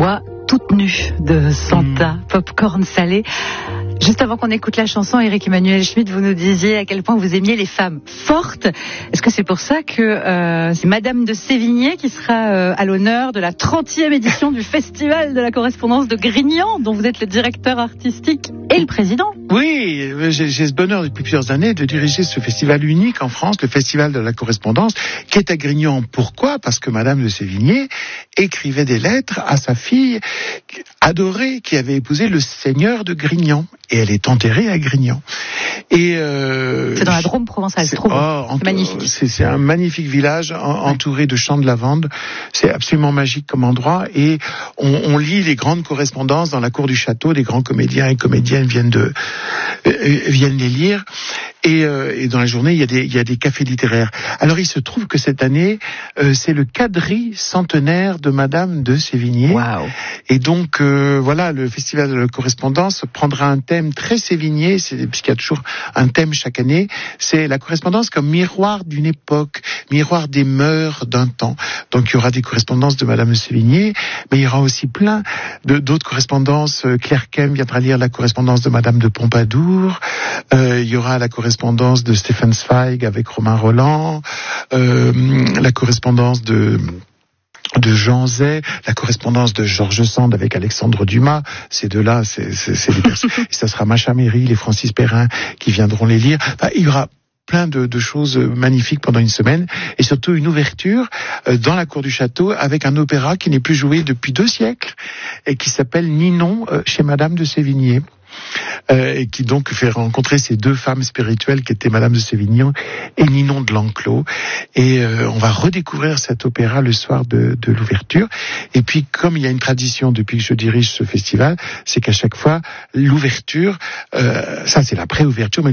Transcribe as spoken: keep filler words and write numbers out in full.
voix toute nue de Santa, mmh. Popcorn salé. Juste avant qu'on écoute la chanson, Eric Emmanuel Schmitt, vous nous disiez à quel point vous aimiez les femmes fortes. Est-ce que c'est pour ça que euh, c'est Madame de Sévigné qui sera euh, à l'honneur de la trentième édition du Festival de la correspondance de Grignan, dont vous êtes le directeur artistique et le président? Oui, j'ai, j'ai ce bonheur depuis plusieurs années de diriger ce festival unique en France, le Festival de la correspondance, qui est à Grignan. Pourquoi ? Parce que Madame de Sévigné écrivait des lettres à sa fille adorée qui avait épousé le seigneur de Grignan. Et elle est enterrée à Grignan. Et euh, c'est dans la Drôme provençale, c'est trop beau. Oh, c'est magnifique. C'est, c'est un magnifique village en, ouais. entouré de champs de lavande. C'est absolument magique comme endroit. Et on, on lit les grandes correspondances dans la cour du château. Des grands comédiens et comédiennes viennent de euh, viennent les lire. Et, euh, et dans la journée, il y a des il y a des cafés littéraires. Alors il se trouve que cette année, euh, c'est le quadri centenaire de Madame de Sévigné. Wow. Et donc euh, voilà, le Festival de la correspondance prendra un thème très sévigné, c'est, puisqu'il y a toujours un thème chaque année. C'est la correspondance comme miroir d'une époque, miroir des mœurs d'un temps. Donc il y aura des correspondances de Madame de Sévigné, mais il y aura aussi plein de, d'autres correspondances. Claire Kem viendra lire la correspondance de Madame de Pompadour. Euh, il y aura la correspondance de Stefan Zweig avec Romain Roland. Euh, la correspondance de de Jean Zay, la correspondance de Georges Sand avec Alexandre Dumas. Ces deux-là, c'est, c'est, c'est des personnes. Et ça sera Macha Méry, les Francis Perrin qui viendront les lire. Enfin, il y aura plein de, de choses magnifiques pendant une semaine, et surtout une ouverture euh, dans la cour du château avec un opéra qui n'est plus joué depuis deux siècles et qui s'appelle Ninon euh, chez Madame de Sévigné. Euh, et qui donc fait rencontrer ces deux femmes spirituelles qui étaient Madame de Sévigné et Ninon de l'Enclos. Et euh, on va redécouvrir cet opéra le soir de, de l'ouverture. Et puis, comme il y a une tradition depuis que je dirige ce festival, c'est qu'à chaque fois, l'ouverture, euh, ça c'est la pré-ouverture, mais